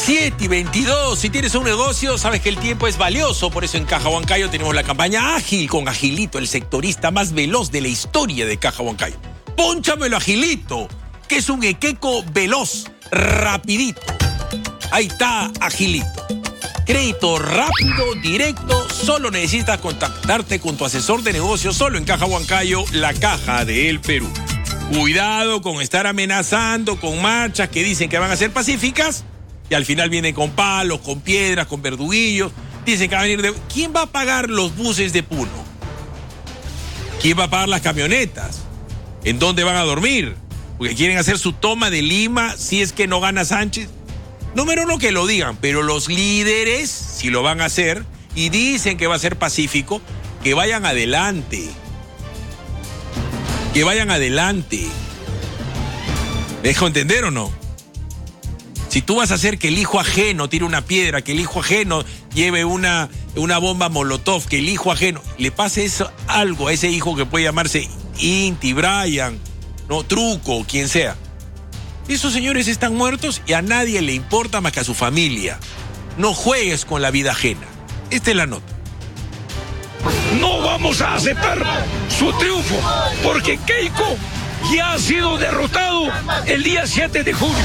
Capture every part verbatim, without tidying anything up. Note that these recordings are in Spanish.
siete y veintidós. Si tienes un negocio, sabes que el tiempo es valioso. Por eso en Caja Huancayo tenemos la campaña Ágil con Agilito, el sectorista más veloz de la historia de Caja Huancayo. Pónchamelo Agilito, que es un equeco veloz, rapidito. Ahí está Agilito. Crédito rápido, directo, solo necesitas contactarte con tu asesor de negocios solo en Caja Huancayo, la caja del Perú. Cuidado con estar amenazando con marchas que dicen que van a ser pacíficas y al final vienen con palos, con piedras, con verduguillos. Dicen que van a venir de... ¿Quién va a pagar los buses de Puno? ¿Quién va a pagar las camionetas? ¿En dónde van a dormir? Porque quieren hacer su toma de Lima si es que no gana Sánchez. Número uno, que lo digan, pero los líderes, si lo van a hacer y dicen que va a ser pacífico, que vayan adelante. Que vayan adelante. ¿Me dejo entender o no? Si tú vas a hacer que el hijo ajeno tire una piedra, que el hijo ajeno lleve una, una bomba molotov, que el hijo ajeno le pase eso, algo a ese hijo que puede llamarse Inti, Brian, no, Truco, quien sea. Esos señores están muertos y a nadie le importa más que a su familia. No juegues con la vida ajena. Esta es la nota. No vamos a aceptar su triunfo, porque Keiko ya ha sido derrotado el día siete de julio.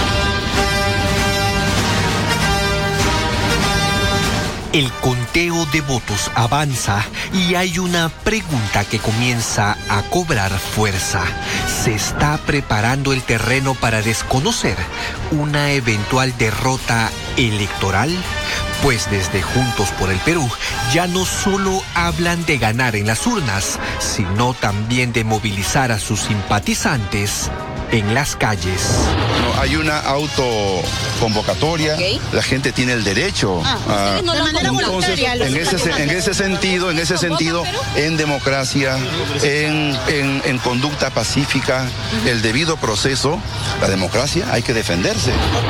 El conteo de votos avanza y hay una pregunta que comienza a cobrar fuerza. ¿Se está preparando el terreno para desconocer una eventual derrota electoral? Pues desde Juntos por el Perú ya no solo hablan de ganar en las urnas, sino también de movilizar a sus simpatizantes en las calles. No, hay una autoconvocatoria, okay. La gente tiene el derecho ah, a... No, de manera voluntaria. En ese, en ese sentido, en ese sentido, en democracia, en, en, en conducta pacífica, uh-huh. El debido proceso, la democracia, hay que defenderse.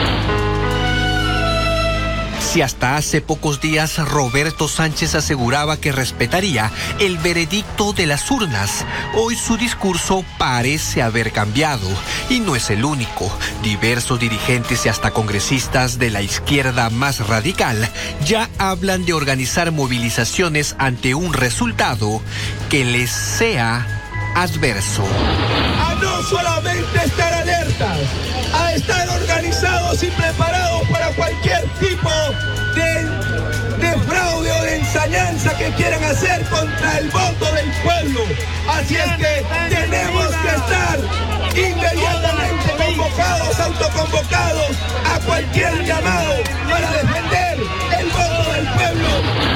Si hasta hace pocos días Roberto Sánchez aseguraba que respetaría el veredicto de las urnas, hoy su discurso parece haber cambiado. Y no es el único. Diversos dirigentes y hasta congresistas de la izquierda más radical ya hablan de organizar movilizaciones ante un resultado que les sea adverso. A no solamente estar alertas, a estar organizados y preparados para cualquier tipo de, de fraude o de ensañanza que quieran hacer contra el voto del pueblo. Así es que tenemos que estar inmediatamente convocados, autoconvocados a cualquier llamado para defender el voto del pueblo.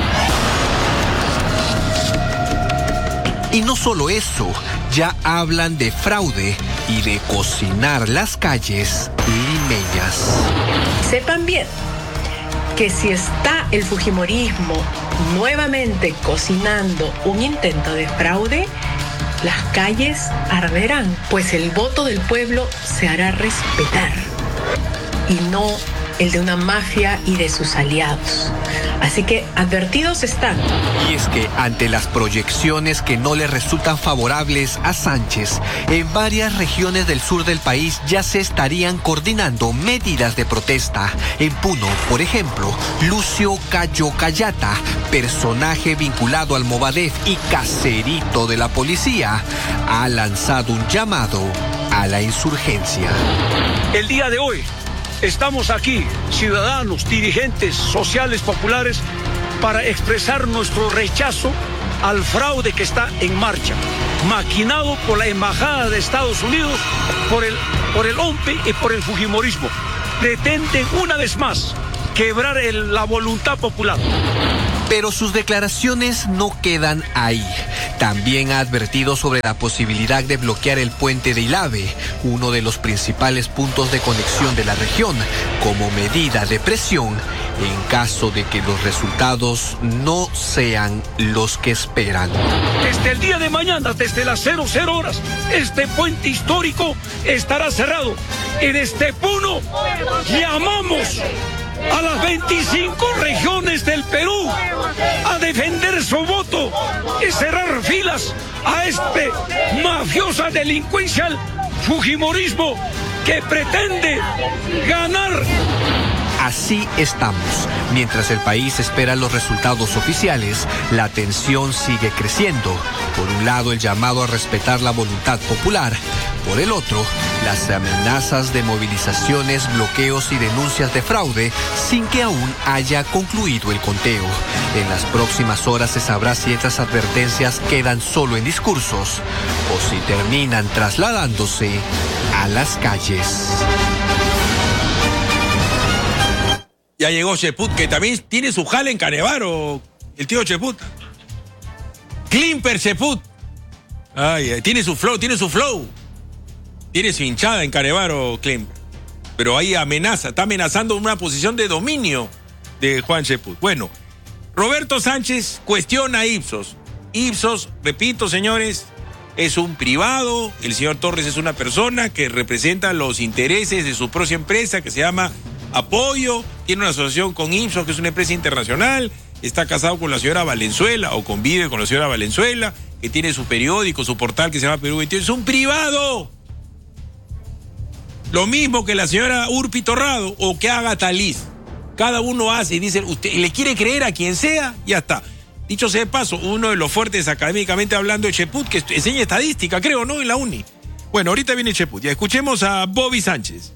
Y no solo eso, ya hablan de fraude y de cocinar las calles limeñas. Sepan bien que si está el fujimorismo nuevamente cocinando un intento de fraude, las calles arderán, pues el voto del pueblo se hará respetar y no el de una mafia y de sus aliados. Así que advertidos están. Y es que ante las proyecciones que no le resultan favorables a Sánchez, en varias regiones del sur del país ya se estarían coordinando medidas de protesta. En Puno, por ejemplo, Lucio Cayo Cayata, personaje vinculado al Movadef y caserito de la policía, ha lanzado un llamado a la insurgencia. El día de hoy estamos aquí, ciudadanos, dirigentes sociales populares, para expresar nuestro rechazo al fraude que está en marcha, maquinado por la Embajada de Estados Unidos, por el, por el O M P E y por el fujimorismo. Pretenden una vez más quebrar el, la voluntad popular. Pero sus declaraciones no quedan ahí. También ha advertido sobre la posibilidad de bloquear el puente de Ilave, uno de los principales puntos de conexión de la región, como medida de presión en caso de que los resultados no sean los que esperan. Desde el día de mañana, desde las cero cero horas, este puente histórico estará cerrado. Y desde Puno llamamos a las veinticinco regiones del Perú a defender su voto y cerrar filas a este mafiosa delincuencial fujimorismo que pretende ganar. Así estamos. Mientras el país espera los resultados oficiales, la tensión sigue creciendo. Por un lado, el llamado a respetar la voluntad popular. Por el otro, las amenazas de movilizaciones, bloqueos y denuncias de fraude sin que aún haya concluido el conteo. En las próximas horas se sabrá si estas advertencias quedan solo en discursos o si terminan trasladándose a las calles. Ya llegó Cheput, que también tiene su jale en Canevaro, el tío Cheput. Klimper Cheput. Ay, ay, tiene su flow, tiene su flow. Tiene su hinchada en Canevaro, Klimper. Pero ahí amenaza, está amenazando una posición de dominio de Juan Cheput. Bueno, Roberto Sánchez cuestiona a Ipsos. Ipsos, repito, señores, es un privado. El señor Torres es una persona que representa los intereses de su propia empresa que se llama Apoyo. Tiene una asociación con Ipsos, que es una empresa internacional. Está casado con la señora Valenzuela o convive con la señora Valenzuela, que tiene su periódico, su portal que se llama Perú veintiuno. Es un privado. Lo mismo que la señora Urpi Torrado o que haga Taliz. Cada uno hace y dice, usted le quiere creer a quien sea, ya está. Dicho sea de paso, uno de los fuertes académicamente hablando de Cheput, que enseña estadística, creo, ¿no? En la uni. Bueno, ahorita viene Cheput. Ya escuchemos a Bobby Sánchez.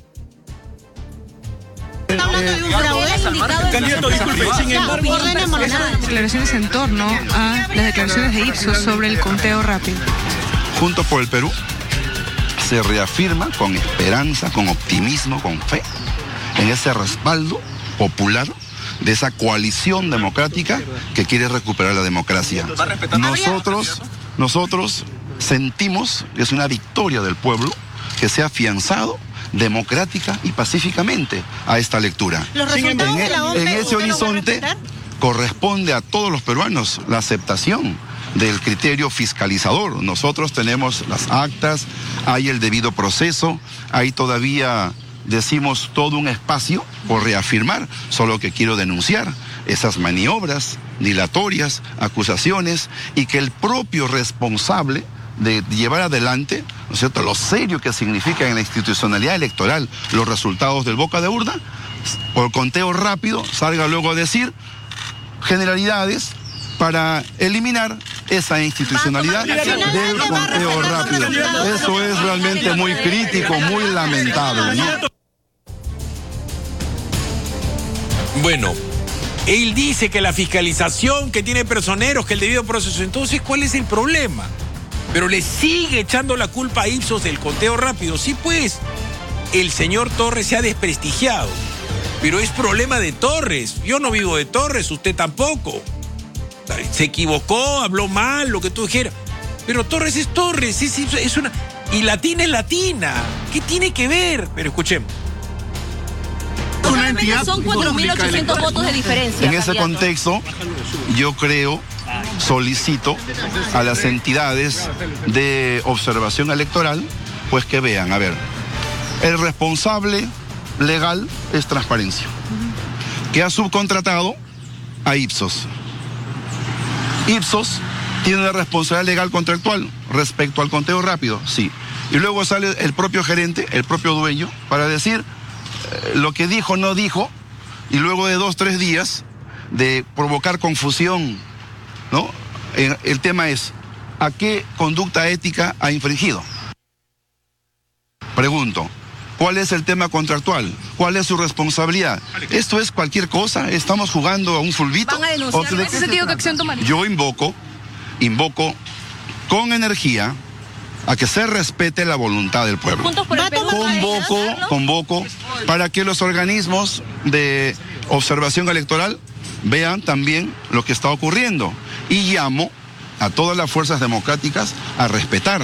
Está hablando de un fraude indicado. Candidato, disculpe, sin embargo, declaraciones en torno a las declaraciones de Ipsos sobre el conteo rápido. Juntos por el Perú se reafirma con esperanza, con optimismo, con fe, en ese respaldo popular de esa coalición democrática que quiere recuperar la democracia. Nosotros, nosotros sentimos que es una victoria del pueblo que se ha afianzado democrática y pacíficamente a esta lectura. Los resultados En, de la OMP, en ese ¿usted los va a horizonte respetar? corresponde a todos los peruanos la aceptación del criterio fiscalizador. Nosotros tenemos las actas, hay el debido proceso, hay todavía, decimos, todo un espacio por reafirmar, solo que quiero denunciar esas maniobras dilatorias, acusaciones, y que el propio responsable de llevar adelante, ¿no es cierto?, lo serio que significa en la institucionalidad electoral los resultados del boca de urna, por conteo rápido, salga luego a decir generalidades para eliminar esa institucionalidad del conteo rápido. Eso es realmente muy crítico, muy lamentable, ¿no? Bueno, él dice que la fiscalización, que tiene personeros, que el debido proceso. Entonces, ¿cuál es el problema? Pero le sigue echando la culpa a Ipsos del conteo rápido. Sí, pues, el señor Torres se ha desprestigiado. Pero es problema de Torres. Yo no vivo de Torres, usted tampoco. Se equivocó, habló mal, lo que tú dijeras. Pero Torres es Torres, es, es una... Y Latina es Latina. ¿Qué tiene que ver? Pero escuchemos. Son cuatro mil ochocientos votos de diferencia. En ese candidato. contexto, yo creo, solicito a las entidades de observación electoral, pues que vean, a ver, el responsable legal es Transparencia, que ha subcontratado a Ipsos. Ipsos tiene una responsabilidad legal contractual respecto al conteo rápido, sí. Y luego sale el propio gerente, el propio dueño, para decir eh, lo que dijo, no dijo, y luego de dos, tres días de provocar confusión, ¿no? El, el tema es, ¿a qué conducta ética ha infringido? Pregunto, ¿cuál es el tema contractual? ¿Cuál es su responsabilidad? ¿Esto es cualquier cosa? ¿Estamos jugando a un fulbito? ¿Van a denunciar? ¿O de ¿En ese sentido qué acción tomaría? Yo invoco, invoco con energía a que se respete la voluntad del pueblo. Juntos por el Perú. Convoco, convoco para que los organismos de observación electoral vean también lo que está ocurriendo y llamo a todas las fuerzas democráticas a respetar